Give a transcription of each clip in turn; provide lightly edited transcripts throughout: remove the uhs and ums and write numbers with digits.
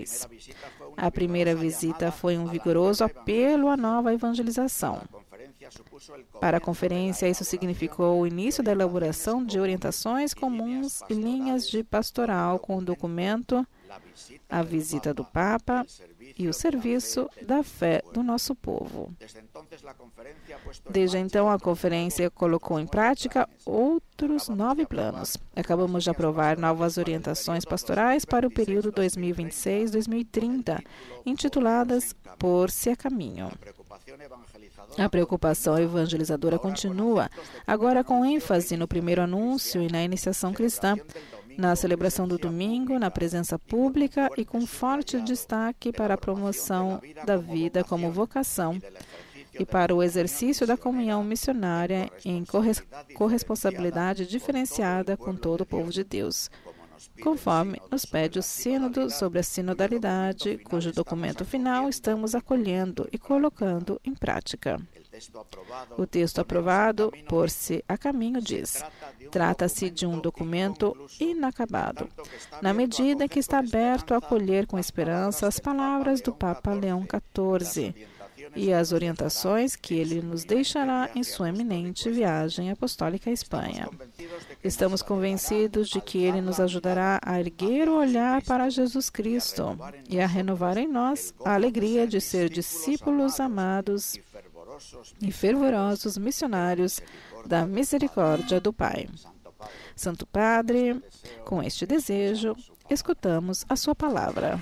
2016. A primeira visita foi um vigoroso apelo à nova evangelização. Para a conferência, isso significou o início da elaboração de orientações comuns e linhas de pastoral com o documento A Visita do Papa e o Serviço da Fé do Nosso Povo. Desde então, a conferência colocou em prática outros 9 planos. Acabamos de aprovar novas orientações pastorais para o período 2026-2030, intituladas Pôr-se a Caminho. A preocupação evangelizadora continua, agora com ênfase no primeiro anúncio e na iniciação cristã, na celebração do domingo, na presença pública e com forte destaque para a promoção da vida como vocação e para o exercício da comunhão missionária em corresponsabilidade diferenciada com todo o povo de Deus, conforme nos pede o Sínodo sobre a sinodalidade, cujo documento final estamos acolhendo e colocando em prática. O texto aprovado, Pôr-se a Caminho, diz: trata-se de um documento inacabado, na medida que está aberto a acolher com esperança as palavras do Papa Leão XIV e as orientações que ele nos deixará em sua eminente viagem apostólica à Espanha. Estamos convencidos de que ele nos ajudará a erguer o olhar para Jesus Cristo e a renovar em nós a alegria de ser discípulos amados e fervorosos missionários da misericórdia do Pai. Santo Padre, com este desejo, escutamos a sua palavra.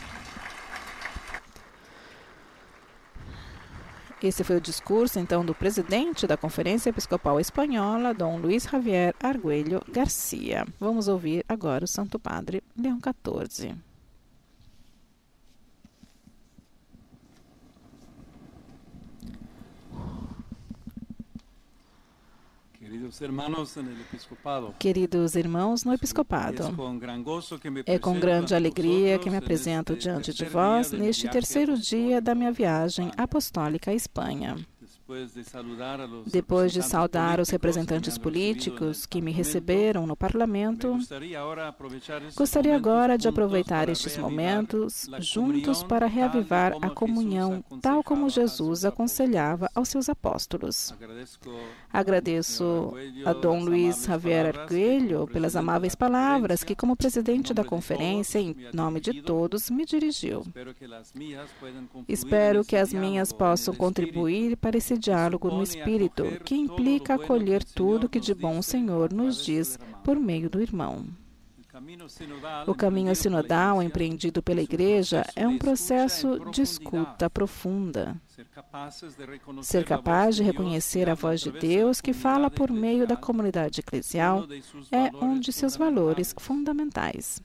Esse foi o discurso, então, do presidente da Conferência Episcopal Espanhola, Dom Luís Javier Argüello Garcia. Vamos ouvir agora o Santo Padre Leão XIV. Queridos irmãos no Episcopado, é com grande alegria que me apresento diante de vós neste terceiro dia da minha viagem apostólica à Espanha. Depois de saudar os representantes políticos que me receberam no Parlamento, gostaria agora de aproveitar estes momentos juntos para reavivar a comunhão, tal como Jesus aconselhava aos seus apóstolos. Agradeço a Dom Luís Javier Argüello pelas amáveis palavras que, como presidente da conferência, em nome de todos, me dirigiu. Espero que as minhas possam contribuir para esse diálogo no Espírito, que implica acolher tudo que de bom o Senhor nos diz por meio do irmão. O caminho sinodal empreendido pela Igreja é um processo de escuta profunda. Ser capaz de reconhecer a voz de Deus que fala por meio da comunidade eclesial é um de seus valores fundamentais.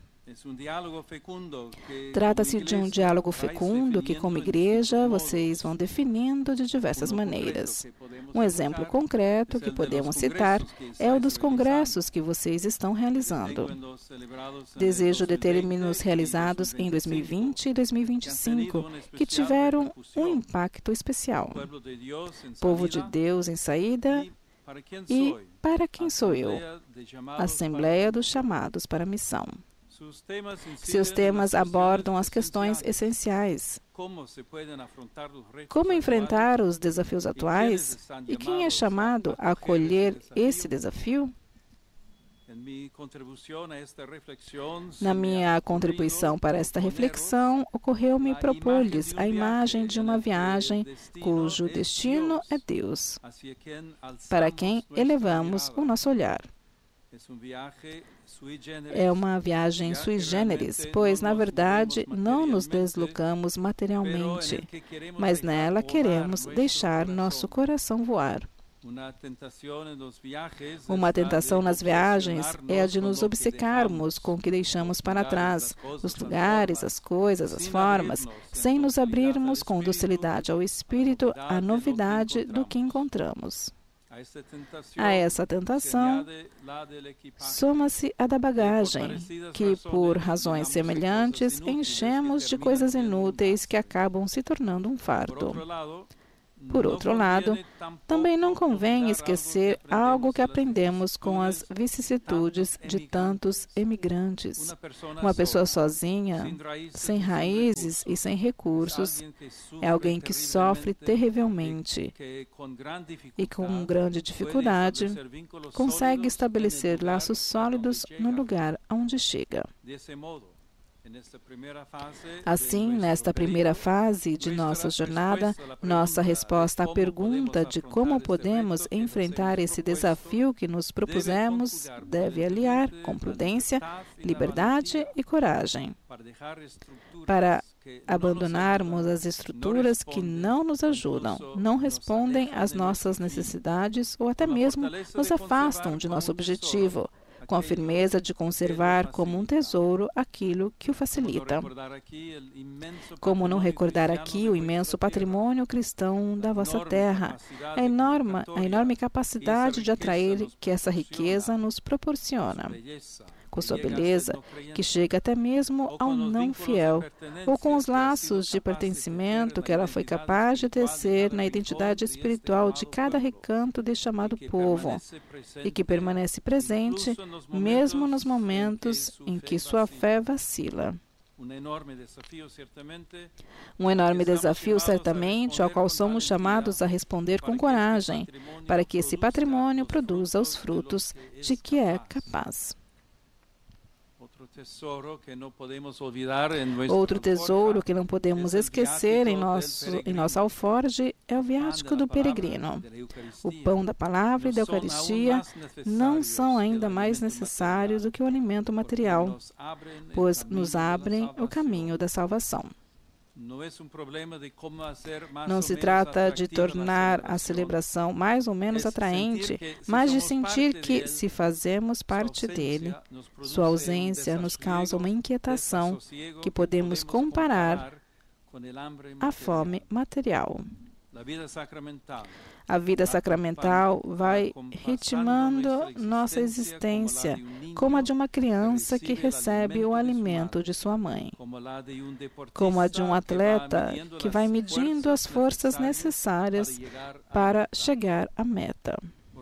Trata-se de um diálogo fecundo que, como igreja, vocês vão definindo de diversas maneiras. Um exemplo concreto que podemos citar é o dos congressos que vocês estão realizando. Desejo de termos realizados em 2020 e 2025, que tiveram um impacto especial. Povo de Deus em saída e para quem sou eu? Assembleia dos chamados para a missão. Seus temas abordam as questões essenciais. Como enfrentar os desafios atuais? E quem é chamado a acolher esse desafio? Na minha contribuição para esta reflexão, ocorreu-me propor-lhes a imagem de uma viagem cujo destino é Deus, para quem elevamos o nosso olhar. É uma viagem sui generis, pois, na verdade, não nos deslocamos materialmente, mas nela queremos deixar nosso coração voar. Uma tentação nas viagens é a de nos obcecarmos com o que deixamos para trás, os lugares, as coisas, as formas, sem nos abrirmos com docilidade ao Espírito à novidade do que encontramos. A essa tentação, soma-se a da bagagem, que, por razões semelhantes, enchemos de coisas inúteis que acabam se tornando um fardo. Por outro lado, também não convém esquecer algo que aprendemos com as vicissitudes de tantos emigrantes. Uma pessoa sozinha, sem raízes e sem recursos, é alguém que sofre terrivelmente e, com grande dificuldade, consegue estabelecer laços sólidos no lugar onde chega. Assim, nesta primeira fase de nossa jornada, nossa resposta à pergunta de como podemos enfrentar esse desafio que nos propusemos deve aliar com prudência, liberdade e coragem, para abandonarmos as estruturas que não nos ajudam, não respondem às nossas necessidades ou até mesmo nos afastam de nosso objetivo, com a firmeza de conservar como um tesouro aquilo que o facilita. Como não recordar aqui o imenso patrimônio cristão da vossa terra, a enorme capacidade de atrair que essa riqueza nos proporciona, com sua beleza, que chega até mesmo ao não fiel, ou com os laços de pertencimento que ela foi capaz de tecer na identidade espiritual de cada recanto deste amado povo, e que permanece presente mesmo nos momentos em que sua fé vacila. Um enorme desafio, certamente, ao qual somos chamados a responder com coragem, para que esse patrimônio produza os frutos de que é capaz. Outro tesouro que não podemos esquecer em nosso alforje é o viático do peregrino. O pão da palavra e da Eucaristia não são ainda mais necessários do que o alimento material, pois nos abrem o caminho da salvação. Não se trata de tornar a celebração mais ou menos atraente, mas de sentir que, se fazemos parte dele, sua ausência nos causa uma inquietação que podemos comparar à fome material. A vida sacramental vai ritmando nossa existência, como a de uma criança que recebe o alimento de sua mãe, como a de um atleta que vai medindo as forças necessárias para chegar à meta.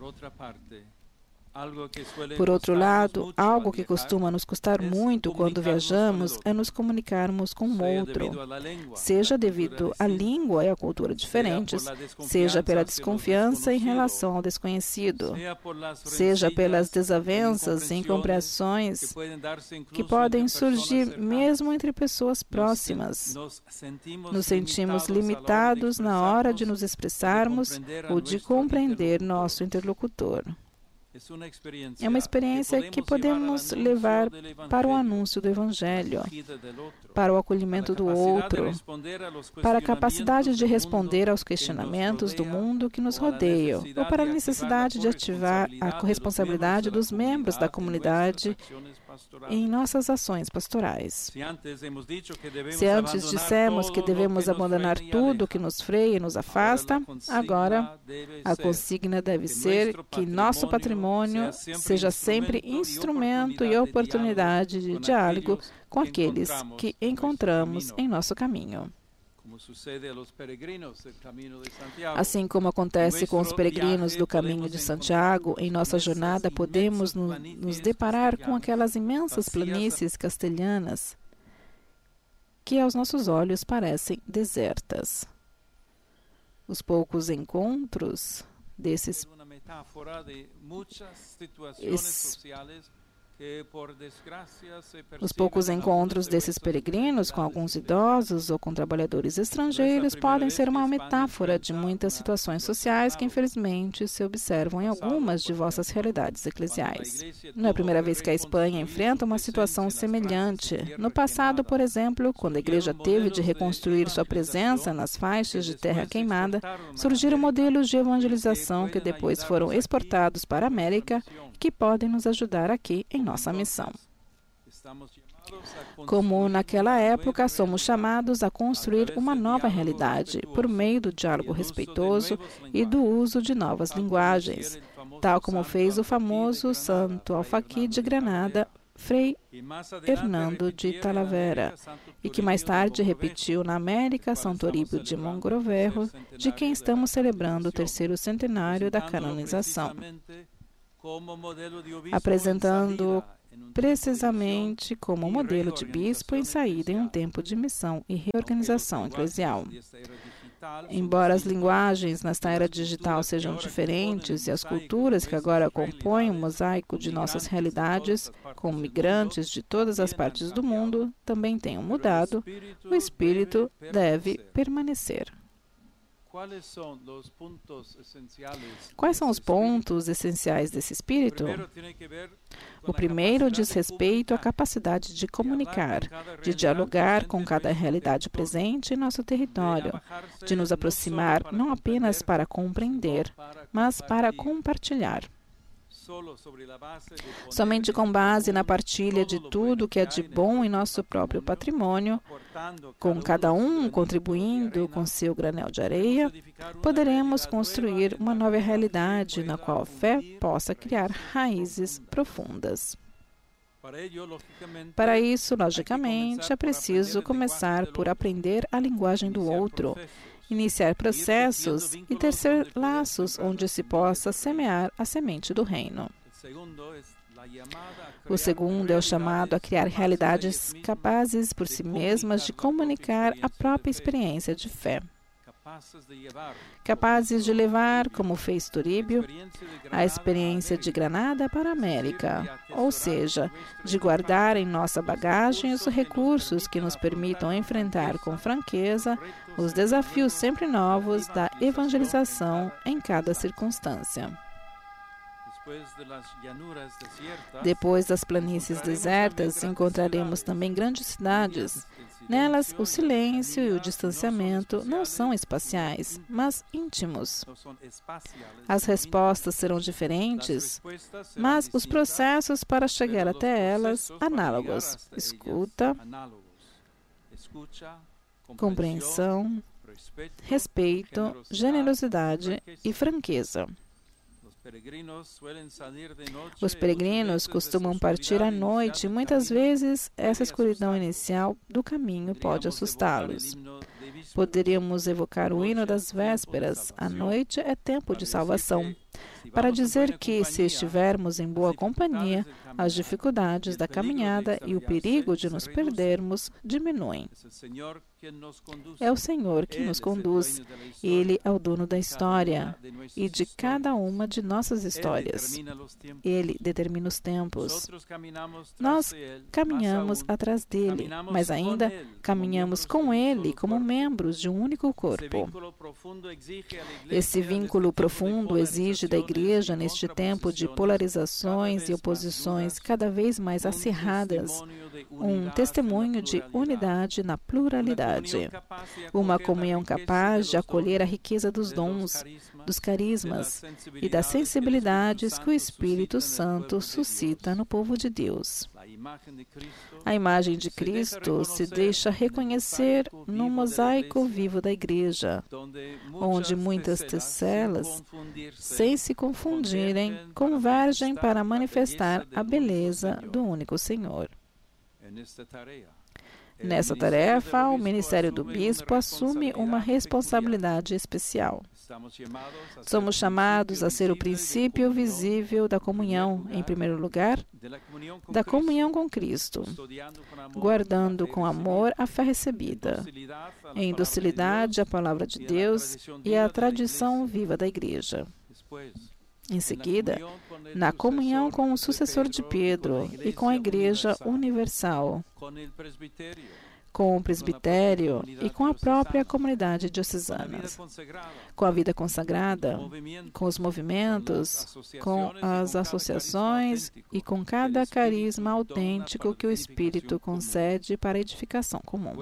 Por outro lado, algo que costuma nos custar muito quando viajamos é nos comunicarmos com o outro, seja devido à língua e à cultura diferentes, seja pela desconfiança em relação ao desconhecido, seja pelas desavenças e incompreensões que podem surgir mesmo entre pessoas próximas. Nos sentimos limitados na hora de nos expressarmos ou de compreender nosso interlocutor. É uma experiência que podemos levar para o anúncio do Evangelho, para o acolhimento do outro, para a capacidade de responder aos questionamentos do mundo que nos rodeia, ou para a necessidade de ativar a corresponsabilidade dos membros da comunidade em nossas ações pastorais. Se antes dissemos que devemos abandonar tudo que nos freia e nos afasta, agora a consigna deve ser que nosso patrimônio seja sempre instrumento e oportunidade de diálogo com aqueles que encontramos em nosso caminho. Assim como acontece com os peregrinos do caminho de Santiago, em nossa jornada podemos nos deparar com aquelas imensas planícies castelhanas que aos nossos olhos parecem desertas. Os poucos encontros desses peregrinos com alguns idosos ou com trabalhadores estrangeiros podem ser uma metáfora de muitas situações sociais que, infelizmente, se observam em algumas de vossas realidades eclesiais. Não é a primeira vez que a Espanha enfrenta uma situação semelhante. No passado, por exemplo, quando a Igreja teve de reconstruir sua presença nas faixas de terra queimada, surgiram modelos de evangelização que depois foram exportados para a América e que podem nos ajudar aqui em nossa missão. Como naquela época, somos chamados a construir uma nova realidade por meio do diálogo respeitoso e do uso de novas linguagens, tal como fez o famoso Santo Alfaqui de Granada Frei Hernando de Talavera, e que mais tarde repetiu na América São Toribio de Mogrovejo, de quem estamos celebrando o 3º centenário da canonização, apresentando precisamente como modelo de bispo em saída em um tempo de missão e reorganização eclesial. Embora as linguagens nesta era digital sejam diferentes e as culturas que agora compõem o mosaico de nossas realidades, como migrantes de todas as partes do mundo, também tenham mudado, o espírito deve permanecer. Quais são os pontos essenciais desse espírito? O primeiro diz respeito à capacidade de comunicar, de dialogar com cada realidade presente em nosso território, de nos aproximar não apenas para compreender, mas para compartilhar. Somente com base na partilha de tudo que é de bom em nosso próprio patrimônio, com cada um contribuindo com seu granel de areia, poderemos construir uma nova realidade na qual a fé possa criar raízes profundas. Para isso, logicamente, é preciso começar por aprender a linguagem do outro, iniciar processos e tecer laços onde se possa semear a semente do reino. O segundo é o chamado a criar realidades capazes por si mesmas de comunicar a própria experiência de fé. Capazes de levar, como fez Toribio, a experiência de Granada para a América, ou seja, de guardar em nossa bagagem os recursos que nos permitam enfrentar com franqueza os desafios sempre novos da evangelização em cada circunstância. Depois das planícies desertas, encontraremos também grandes cidades. Nelas, o silêncio e o distanciamento não são espaciais, mas íntimos. As respostas serão diferentes, mas os processos para chegar até elas, análogos. Escuta, compreensão, respeito, generosidade e franqueza. Os peregrinos costumam partir à noite e muitas vezes essa escuridão inicial do caminho pode assustá-los. Poderíamos evocar o hino das vésperas, a noite é tempo de salvação, para dizer que, se estivermos em boa companhia, as dificuldades da caminhada e o perigo de nos perdermos diminuem. É o Senhor que nos conduz. Ele é o dono da história e de cada uma de nossas histórias. Ele determina os tempos. Nós caminhamos atrás dele, mas ainda caminhamos com ele como membros de um único corpo. Esse vínculo profundo exige da Igreja, neste tempo de polarizações e oposições cada vez mais acirradas, um testemunho de unidade na pluralidade. Uma comunhão capaz de acolher a riqueza dos dons, dos carismas e das sensibilidades que o Espírito Santo suscita no povo de Deus. A imagem de Cristo se deixa reconhecer no mosaico vivo da Igreja, onde muitas tecelas, sem se confundirem, convergem para manifestar a beleza do único Senhor. Nessa tarefa, o ministério do bispo assume uma responsabilidade especial. Somos chamados a ser o princípio visível da comunhão, em primeiro lugar, da comunhão com Cristo, guardando com amor a fé recebida, em docilidade a palavra de Deus e a tradição viva da Igreja. Em seguida, na comunhão com o sucessor de Pedro e com a Igreja Universal, com o presbitério e com a própria comunidade diocesana, com a vida consagrada, com os movimentos, com as associações e com cada carisma autêntico que o Espírito concede para a edificação comum.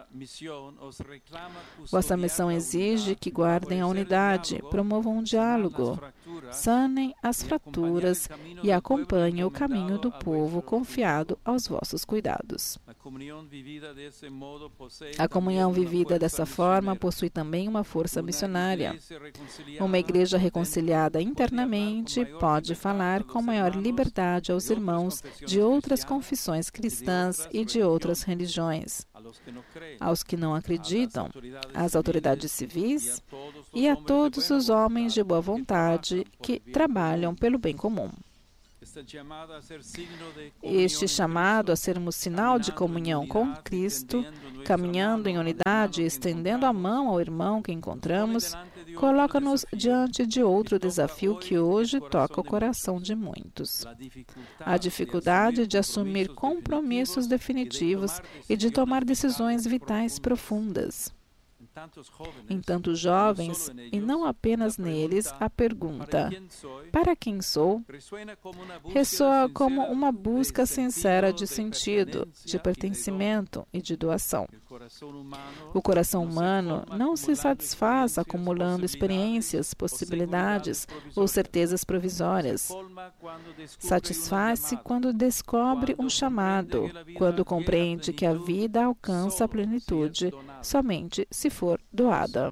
Vossa missão exige que guardem a unidade, promovam um diálogo, sanem as fraturas e acompanhem o caminho do povo confiado aos vossos cuidados. A comunhão vivida dessa forma possui também uma força missionária. Uma igreja reconciliada internamente pode falar com maior liberdade aos irmãos de outras confissões cristãs e de outras religiões, aos que não acreditam, às autoridades civis e a todos os homens de boa vontade que trabalham pelo bem comum. Este chamado a sermos sinal de comunhão com Cristo, caminhando em unidade e estendendo a mão ao irmão que encontramos, coloca-nos diante de outro desafio que hoje toca o coração de muitos: a dificuldade de assumir compromissos definitivos e de tomar decisões vitais profundas. Em tantos jovens, e não apenas neles, a pergunta: para quem sou? Ressoa como uma busca sincera de sentido, de pertencimento e de doação. O coração humano não se satisfaz acumulando experiências, possibilidades ou certezas provisórias. Satisfaz-se quando descobre um chamado, quando compreende que a vida alcança a plenitude somente se for doada.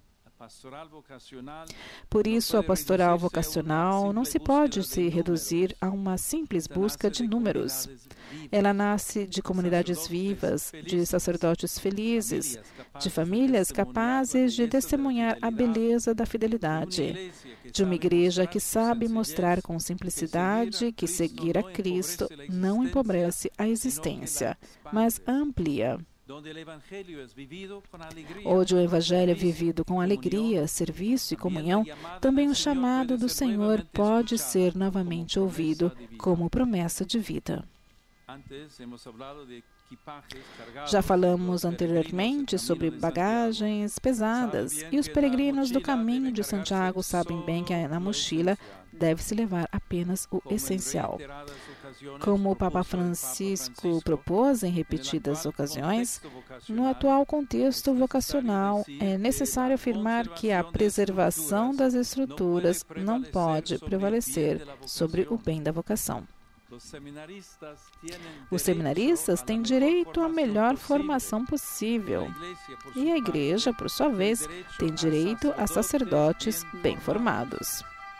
Por isso, a pastoral vocacional não se pode se reduzir a uma simples busca de números. Ela nasce de comunidades vivas, de sacerdotes felizes, de famílias capazes de testemunhar a beleza da fidelidade, de uma igreja que sabe mostrar com simplicidade que seguir a Cristo não empobrece a existência, mas amplia. Onde o Evangelho é vivido com alegria, serviço e comunhão, também o chamado do Senhor pode ser novamente ouvido como promessa de vida. Já falamos anteriormente sobre bagagens pesadas, e os peregrinos do caminho de Santiago sabem bem que na mochila deve-se levar apenas o essencial. Como o Papa Francisco propôs em repetidas ocasiões, no atual contexto vocacional, é necessário afirmar que a preservação das estruturas não pode prevalecer sobre o bem da vocação. Os seminaristas têm direito à melhor formação possível, e a Igreja, por sua vez, tem direito a sacerdotes bem formados.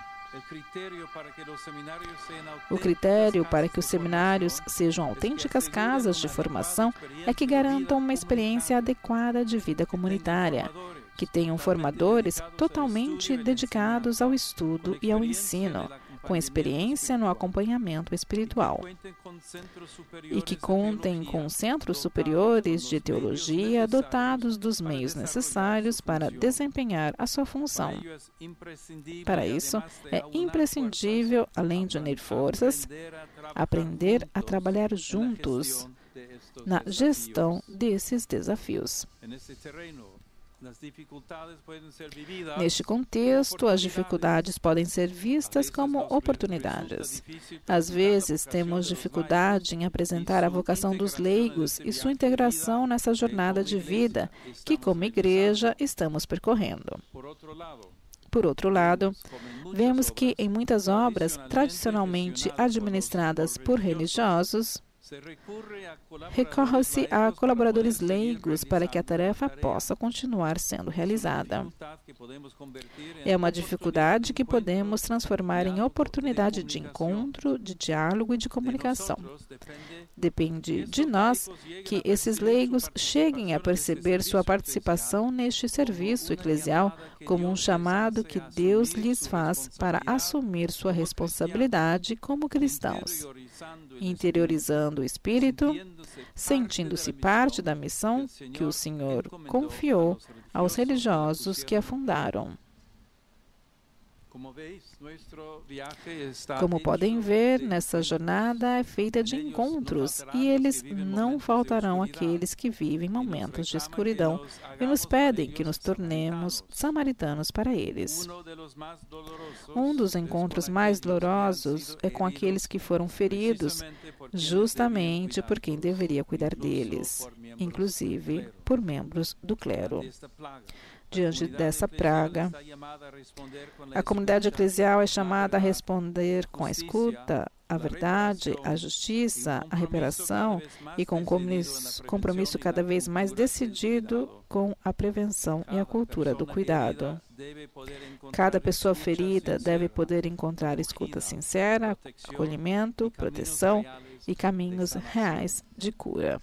O critério para que os seminários sejam autênticas casas de formação é que garantam uma experiência adequada de vida comunitária, que tenham formadores totalmente dedicados ao estudo e ao ensino, com experiência no acompanhamento espiritual, e que contem com centros superiores de teologia dotados dos meios necessários para desempenhar a sua função. Para isso, é imprescindível, além de unir forças, aprender a trabalhar juntos na gestão desses desafios. Neste contexto, as dificuldades podem ser vistas como oportunidades. Às vezes, temos dificuldade em apresentar a vocação dos leigos e sua integração nessa jornada de vida que, como igreja, estamos percorrendo. Por outro lado, vemos que em muitas obras tradicionalmente administradas por religiosos, recorre-se a colaboradores leigos para que a tarefa possa continuar sendo realizada. É uma dificuldade que podemos transformar em oportunidade de encontro, de diálogo e de comunicação. Depende de nós que esses leigos cheguem a perceber sua participação neste serviço eclesial como um chamado que Deus lhes faz para assumir sua responsabilidade como cristãos, interiorizando o espírito, sentindo-se parte da missão que o Senhor confiou aos religiosos que a fundaram. Como podem ver, nessa jornada é feita de encontros, e eles não faltarão àqueles que vivem momentos de escuridão e nos pedem que nos tornemos samaritanos para eles. Um dos encontros mais dolorosos é com aqueles que foram feridos justamente por quem deveria cuidar deles, inclusive por membros do clero. diante dessa praga. A comunidade eclesial é chamada a responder com a escuta, a verdade, a justiça, a reparação e com um compromisso cada vez mais decidido com a prevenção e a cultura do cuidado. Cada pessoa ferida deve poder encontrar escuta sincera, acolhimento, proteção e caminhos reais de cura.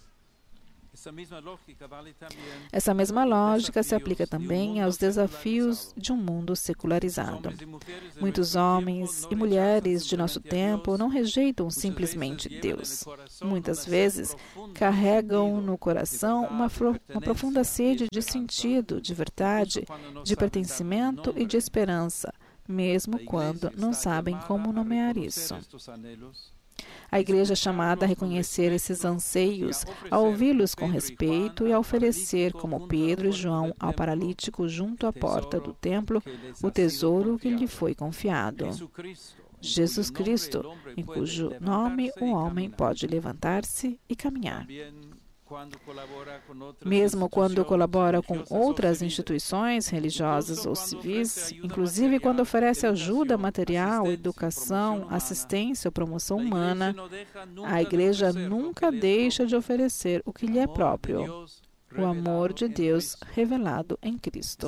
Essa mesma lógica se aplica também aos desafios de um mundo secularizado. Muitos homens e mulheres de nosso tempo não rejeitam simplesmente Deus. Muitas vezes carregam no coração uma profunda sede de sentido, de verdade, de pertencimento e de esperança, mesmo quando não sabem como nomear isso. A igreja é chamada a reconhecer esses anseios, a ouvi-los com respeito e a oferecer, como Pedro e João ao paralítico junto à porta do templo, o tesouro que lhe foi confiado. Jesus Cristo, em cujo nome o homem pode levantar-se e caminhar. Mesmo quando colabora com outras instituições religiosas ou civis, inclusive quando oferece ajuda material, educação, assistência ou promoção humana, a Igreja nunca deixa de oferecer o que lhe é próprio, o amor de Deus revelado em Cristo.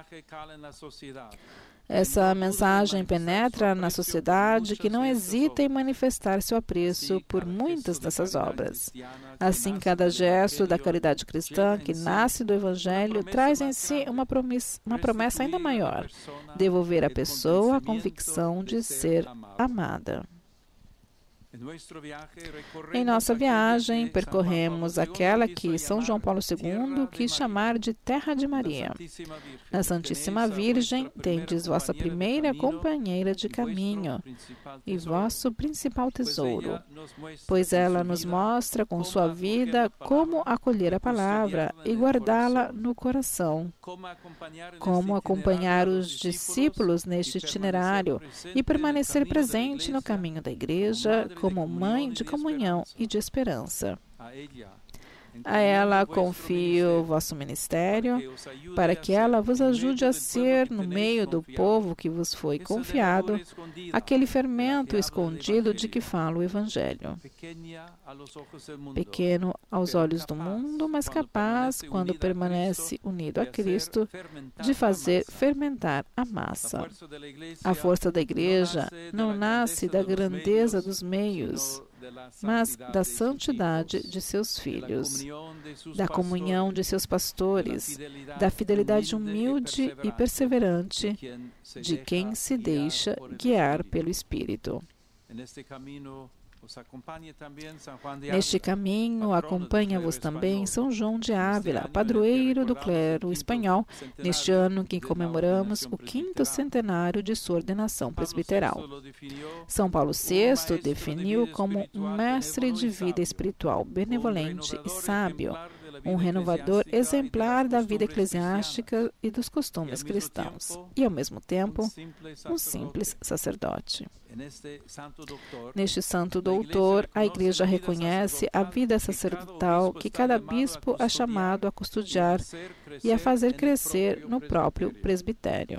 Essa mensagem penetra na sociedade que não hesita em manifestar seu apreço por muitas dessas obras. Assim, cada gesto da caridade cristã que nasce do Evangelho traz em si uma promessa ainda maior: devolver à pessoa a convicção de ser amada. Em nossa viagem, percorremos aquela que São João Paulo II quis chamar de Terra de Maria. Na Santíssima Virgem tendes vossa primeira companheira de caminho e vosso principal tesouro, pois ela nos mostra com sua vida como acolher a palavra e guardá-la no coração, como acompanhar os discípulos neste itinerário e permanecer presente no caminho da Igreja, como mãe de comunhão e de esperança. A ela confio o vosso ministério, para que ela vos ajude a ser, no meio do povo que vos foi confiado, aquele fermento escondido de que fala o Evangelho. Pequeno aos olhos do mundo, mas capaz, quando permanece unido a Cristo, de fazer fermentar a massa. A força da Igreja não nasce da grandeza dos meios, mas da santidade de seus filhos, da comunhão de seus pastores, da fidelidade humilde e perseverante de quem se deixa guiar pelo Espírito. Neste caminho, acompanha-vos também São João de Ávila, padroeiro do clero espanhol, neste ano em que comemoramos o 5º centenário de sua ordenação presbiteral. São Paulo VI definiu como um mestre de vida espiritual benevolente e sábio, um renovador exemplar da vida eclesiástica e dos costumes cristãos, e, ao mesmo tempo, um simples sacerdote. Neste santo doutor, a Igreja reconhece a vida sacerdotal que cada bispo é chamado a custodiar e a fazer crescer no próprio presbitério.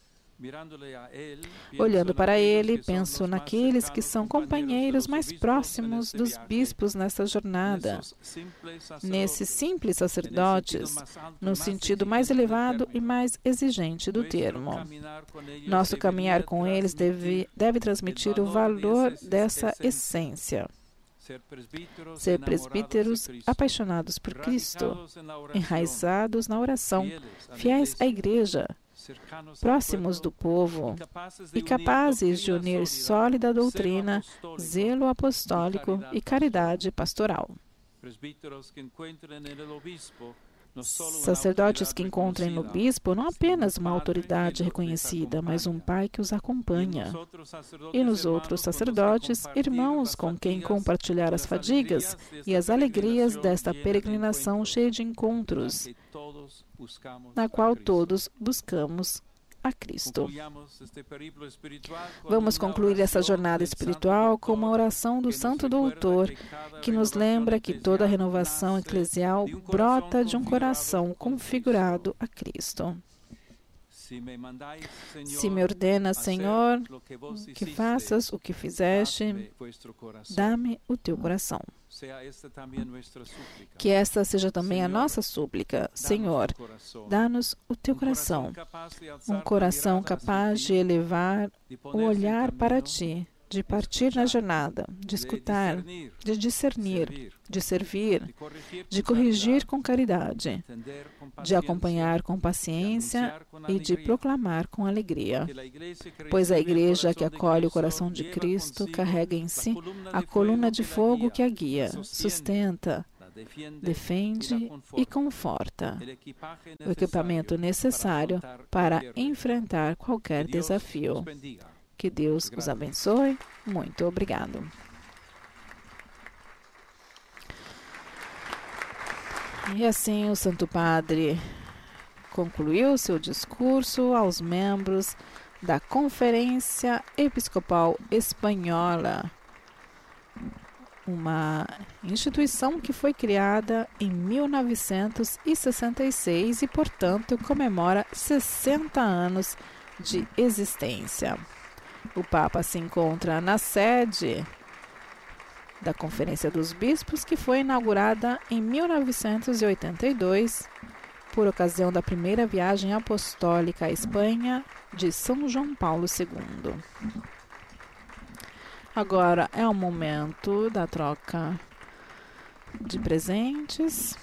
Olhando para ele, penso naqueles que são companheiros mais próximos dos bispos nessa jornada, nesses simples sacerdotes, no sentido mais elevado e mais exigente do termo. Nosso caminhar com eles deve transmitir o valor dessa essência. Ser presbíteros apaixonados por Cristo, enraizados na oração, fiéis à Igreja, próximos do povo e capazes de unir sólida doutrina, zelo apostólico e caridade pastoral. Sacerdotes que encontrem no bispo não apenas uma autoridade reconhecida, mas um pai que os acompanha. E nos outros sacerdotes, irmãos com quem compartilhar as fadigas e as alegrias desta peregrinação cheia de encontros, na qual todos buscamos a Cristo. Vamos concluir essa jornada espiritual com uma oração do Santo Doutor, que nos lembra que toda renovação eclesial brota de um coração configurado a Cristo. Se me ordenas, Senhor, que faças o que fizeste, dá-me o teu coração. Que esta seja também a nossa súplica. Senhor, dá-nos o teu coração, um coração capaz de elevar o olhar para ti, de partir na jornada, de escutar, de discernir, de servir, de corrigir com caridade, de acompanhar com paciência e de proclamar com alegria. Pois a igreja que acolhe o coração de Cristo carrega em si a coluna de fogo que a guia, sustenta, defende e conforta, o equipamento necessário para enfrentar qualquer desafio. Que Deus os abençoe. Muito obrigado. E assim o Santo Padre concluiu seu discurso aos membros da Conferência Episcopal Espanhola, uma instituição que foi criada em 1966 e, portanto, comemora 60 anos de existência. O Papa se encontra na sede da Conferência dos Bispos, que foi inaugurada em 1982, por ocasião da primeira viagem apostólica à Espanha de São João Paulo II. Agora é o momento da troca de presentes.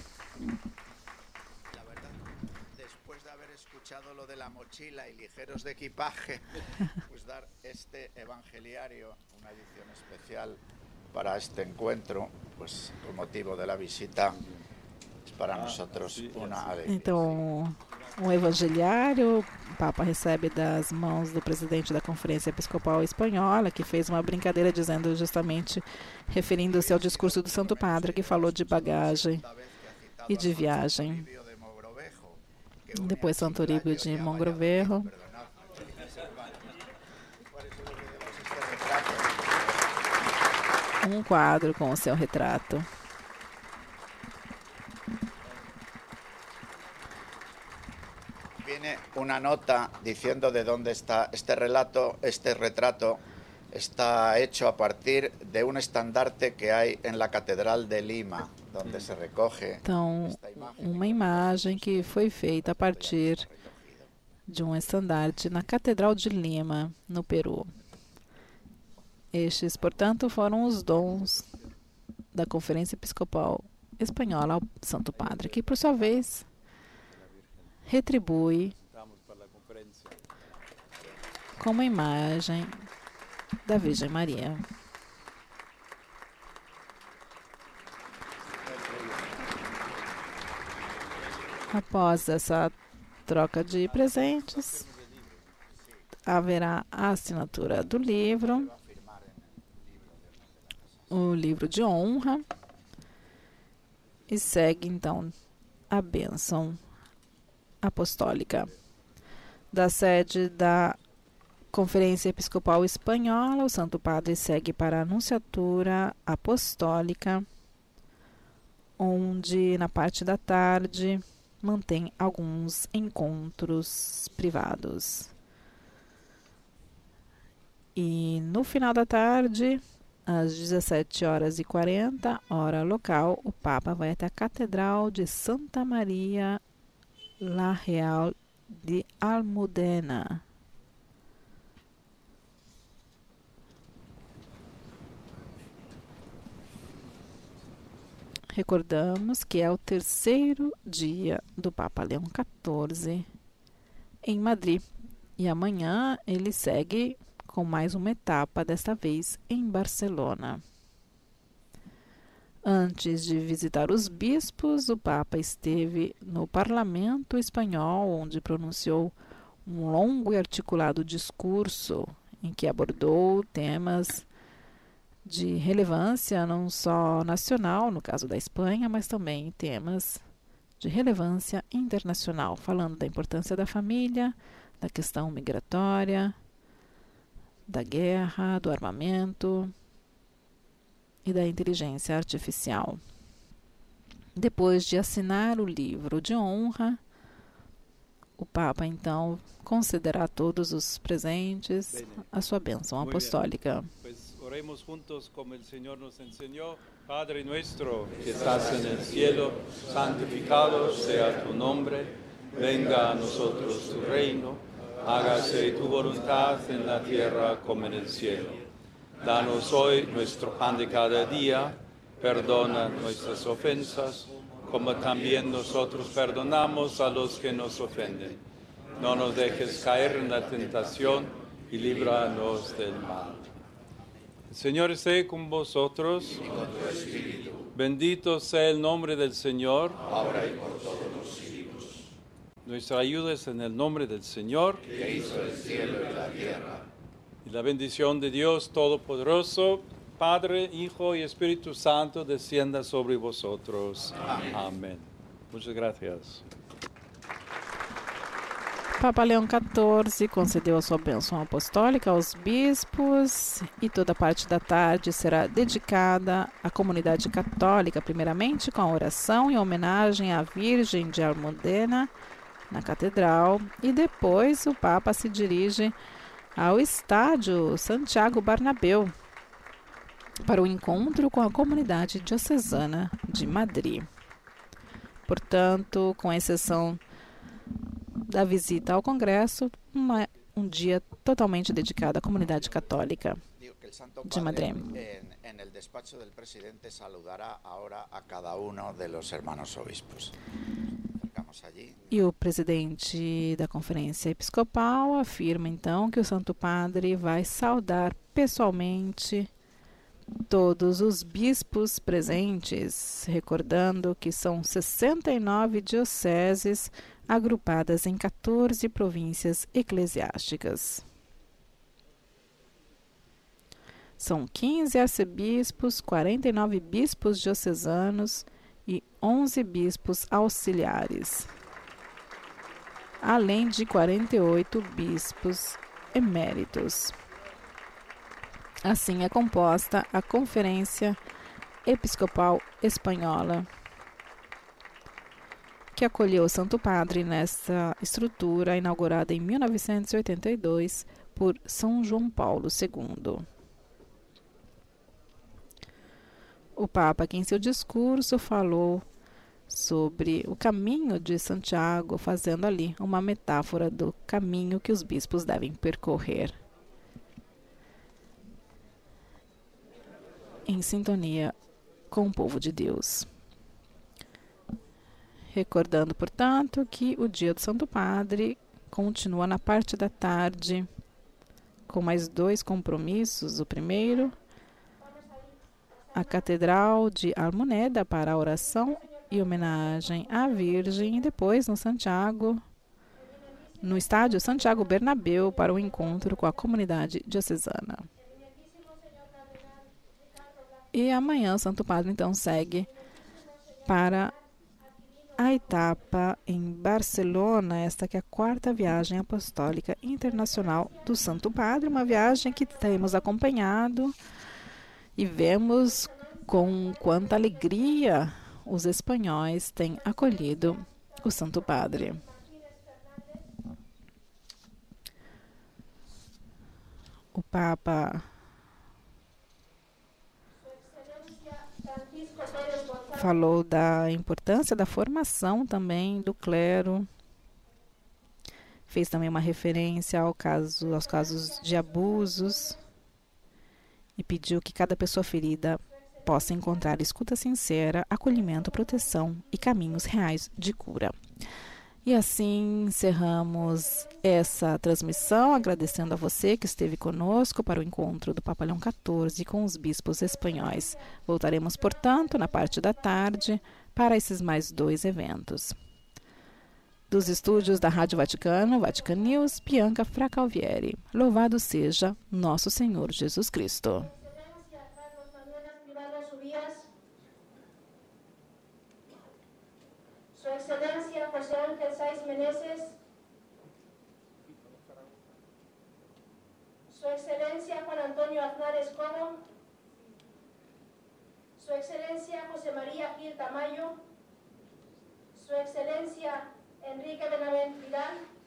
Lo de la mochila y ligeros de equipaje, pues dar este evangeliario, una edición especial para este encuentro, pues con motivo de la visita, es para nosotros una alegría. Então, um evangeliário, o Papa recebe das mãos do presidente da Conferência Episcopal Espanhola, que fez uma brincadeira dizendo justamente, referindo-se ao discurso do Santo Padre, que falou de bagagem e de viagem. Depois Santo Toribio de Mogrovejo. Um quadro com o seu retrato. Viene una nota diciendo de dónde está este relato, este retrato está hecho a partir de un estandarte que hay en la Catedral de Lima, onde se recoge. Então, uma imagem que foi feita a partir de um estandarte na Catedral de Lima, no Peru. Estes, portanto, foram os dons da Conferência Episcopal Espanhola ao Santo Padre, que, por sua vez, retribui com uma imagem da Virgem Maria. Após essa troca de presentes, haverá a assinatura do livro, o livro de honra, e segue então a bênção apostólica. Da sede da Conferência Episcopal Espanhola, o Santo Padre segue para a Anunciatura Apostólica, onde na parte da tarde mantém alguns encontros privados. E no final da tarde, às 17h40, hora local, o Papa vai até a Catedral de Santa Maria la Real de Almudena. Recordamos que é o terceiro dia do Papa Leão XIV em Madrid. E amanhã ele segue com mais uma etapa, desta vez em Barcelona. Antes de visitar os bispos, o Papa esteve no Parlamento Espanhol, onde pronunciou um longo e articulado discurso em que abordou temas de relevância não só nacional, no caso da Espanha, mas também temas de relevância internacional, falando da importância da família, da questão migratória, da guerra, do armamento e da inteligência artificial. Depois de assinar o livro de honra, O Papa, então, concederá a todos os presentes a sua bênção apostólica. Pues oremos juntos como el Señor nos enseñó. Padre nuestro que estás en el cielo, santificado sea tu nombre. Venga a nosotros tu reino. Hágase tu voluntad en la tierra como en el cielo. Danos hoy nuestro pan de cada día. Perdona nuestras ofensas, como también nosotros perdonamos a los que nos ofenden. No nos dejes caer en la tentación y líbranos del mal. El Señor esté con vosotros. Y con tu espíritu, Bendito sea el nombre del Señor. ahora y por todos los siglos. Nuestra ayuda es en el nombre del Señor. Que hizo el cielo y la tierra. Y la bendición de Dios Todopoderoso, Padre, Hijo y Espíritu Santo, descienda sobre vosotros. Amén. Muchas gracias. Papa Leão XIV concedeu a sua bênção apostólica aos bispos e toda a parte da tarde será dedicada à comunidade católica, primeiramente com a oração em homenagem à Virgem de Almudena na Catedral, e depois o Papa se dirige ao estádio Santiago Bernabéu para o encontro com a comunidade diocesana de Madrid. Portanto, com exceção da visita ao Congresso, um dia totalmente dedicado à comunidade católica de Madrid. En el despacho del presidente saludará ahora a cada uno de los hermanos obispos. Acercamos allí. E o presidente da Conferência Episcopal afirma então que o Santo Padre vai saudar pessoalmente todos os bispos presentes, recordando que são 69 dioceses agrupadas em 14 províncias eclesiásticas. São 15 arcebispos, 49 bispos diocesanos e 11 bispos auxiliares, além de 48 bispos eméritos. Assim é composta a Conferência Episcopal Espanhola, que acolheu o Santo Padre nesta estrutura inaugurada em 1982 por São João Paulo II. O Papa, que em seu discurso falou sobre o caminho de Santiago, fazendo ali uma metáfora do caminho que os bispos devem percorrer, em sintonia com o povo de Deus. Recordando, portanto, que o dia do Santo Padre continua na parte da tarde com mais 2 compromissos. O primeiro, a Catedral de Almoneda para a oração e homenagem à Virgem, e depois no estádio Santiago Bernabéu para o encontro com a comunidade diocesana. E amanhã o Santo Padre então segue para a etapa em Barcelona, esta que é a 4ª viagem apostólica internacional do Santo Padre, uma viagem que temos acompanhado e vemos com quanta alegria os espanhóis têm acolhido o Santo Padre. O Papa falou da importância da formação também do clero, fez também uma referência aos casos de abusos e pediu que cada pessoa ferida possa encontrar escuta sincera, acolhimento, proteção e caminhos reais de cura. E assim encerramos essa transmissão, agradecendo a você que esteve conosco para o encontro do Papa Leão XIV com os bispos espanhóis. Voltaremos, portanto, na parte da tarde para esses mais 2 eventos. Dos estúdios da Rádio Vaticano, Vatican News, Bianca Fracalvieri. Louvado seja nosso Senhor Jesus Cristo. Su Excelencia José Ángel Sáiz Meneses, Su Excelencia Juan Antonio Aznar Escobo, Su Excelencia José María Gil Tamayo, Su Excelencia Enrique Benavent Vidal,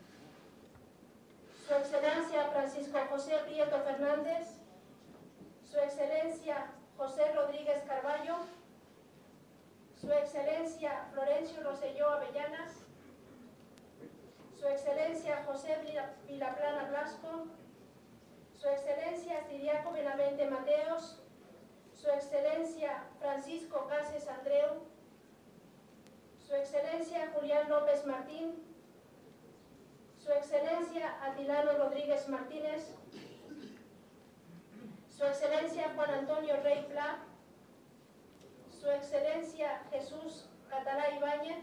Hernández, Su Excelencia José Rodríguez Carballo, Su Excelencia Florencio Rosselló Avellanas, Su Excelencia José Vilaplana Blasco, Su Excelencia Ciriaco Benavente Mateos, Su Excelencia Francisco Cases Andreu, Su Excelencia Julián López Martín, Su Excelencia Atilano Rodríguez Martínez, Su Excelencia Juan Antonio Rey Pla, Su Excelencia Jesús Catalá Ibáñez,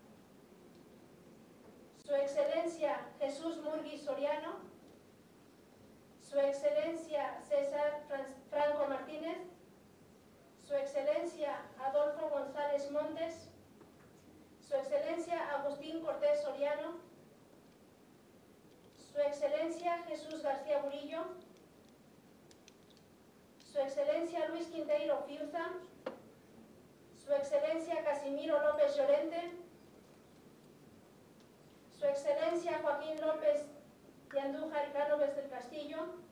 Su Excelencia Jesús Murgui Soriano, Su Excelencia César Franco Martínez, Su Excelencia Adolfo González Montes, Su Excelencia Agustín Cortés Soriano, Su Excelencia Jesús García Murillo, Su Excelencia Luis Quinteiro Fiuza, Su Excelencia Casimiro López Llorente, Su Excelencia Joaquín López de Andújar y Cánovas del Castillo,